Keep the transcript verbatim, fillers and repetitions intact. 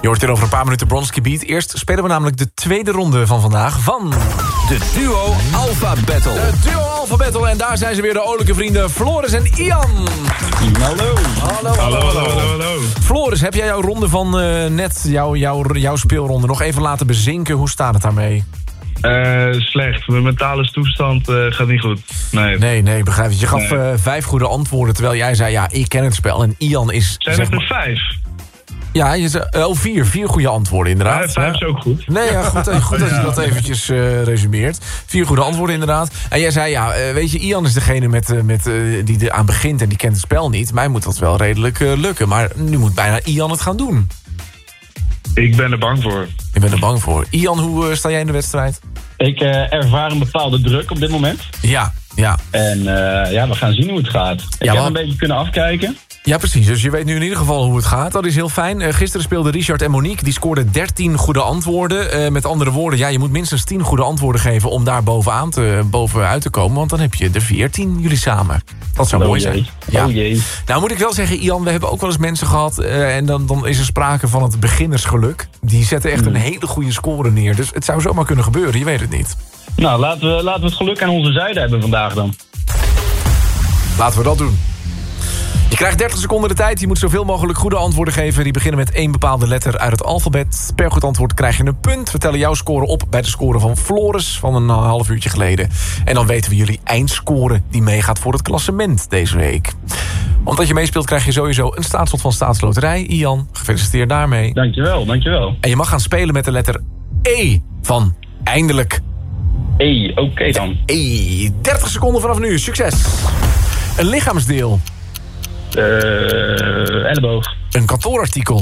Je hoort hier over een paar minuten Bronski Beat. Eerst spelen we namelijk de tweede ronde van vandaag van... de Duo Alpha Battle. De Duo Alpha Battle. En daar zijn ze weer, de olijke vrienden Floris en Ian. Hallo. Hallo, hallo, hallo. hallo, hallo. Floris, heb jij jouw ronde van uh, net, jouw, jouw, jouw speelronde, nog even laten bezinken? Hoe staat het daarmee? Uh, slecht. Mijn mentale toestand uh, gaat niet goed. Nee, nee, nee begrijp je. Je gaf nee. uh, vijf goede antwoorden, terwijl jij zei, ja, ik ken het spel. En Ian is... Zijn het er vijf? Ja, je zei, oh, vier. Vier goede antwoorden, inderdaad. Ja, vijf is ook goed. Nee, ja, goed, goed dat je dat eventjes uh, resumeert. Vier goede antwoorden, inderdaad. En jij zei, ja, uh, weet je, Ian is degene met, uh, met, uh, die er aan begint en die kent het spel niet. Mij moet dat wel redelijk uh, lukken. Maar nu moet bijna Ian het gaan doen. Ik ben er bang voor. Ik ben er bang voor. Ian, hoe uh, sta jij in de wedstrijd? Ik uh, ervaar een bepaalde druk op dit moment. Ja, ja. En uh, ja, we gaan zien hoe het gaat. Ik ja, heb maar... een beetje kunnen afkijken. Ja, precies. Dus je weet nu in ieder geval hoe het gaat. Dat is heel fijn. Uh, gisteren speelden Richard en Monique. Die scoorden dertien goede antwoorden. Uh, met andere woorden, ja, je moet minstens tien goede antwoorden geven... om daar bovenaan te, bovenuit te komen. Want dan heb je er veertien, jullie samen. Dat zou oh mooi jee. zijn. Ja. Oh jee. Nou moet ik wel zeggen, Ian, we hebben ook wel eens mensen gehad... Uh, en dan, dan is er sprake van het beginnersgeluk. Die zetten echt hmm. een hele goede score neer. Dus het zou zomaar kunnen gebeuren, je weet het niet. Nou, laten we, laten we het geluk aan onze zijde hebben vandaag dan. Laten we dat doen. Je krijgt dertig seconden de tijd. Je moet zoveel mogelijk goede antwoorden geven. Die beginnen met één bepaalde letter uit het alfabet. Per goed antwoord krijg je een punt. We tellen jouw score op bij de score van Floris van een half uurtje geleden. En dan weten we jullie eindscore die meegaat voor het klassement deze week. Omdat je meespeelt krijg je sowieso een staatslot van Staatsloterij. Ian, gefeliciteerd daarmee. Dankjewel, dankjewel. En je mag gaan spelen met de letter E van eindelijk. E, oké okay dan. E, dertig seconden vanaf nu. Succes. Een lichaamsdeel. Uh, elleboog. Een kantoorartikel.